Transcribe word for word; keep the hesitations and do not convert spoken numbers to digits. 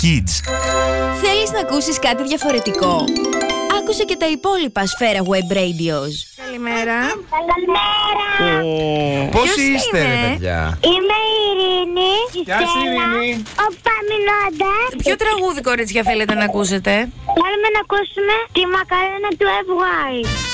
Kids. Θέλεις να ακούσεις κάτι διαφορετικό? Άκουσε και τα υπόλοιπα Σφαίρα Web Radios. Καλημέρα. Καλημέρα. Πώς Ποιος είστε, ρε είναι? παιδιά? Είμαι η Ειρήνη. Γεια σου, Ειρήνη. Ο Παμινώντας. Ποιο τραγούδι, κορίτσια, θέλετε να ακούσετε? Θέλουμε να ακούσουμε τη μακαρένα του F Y.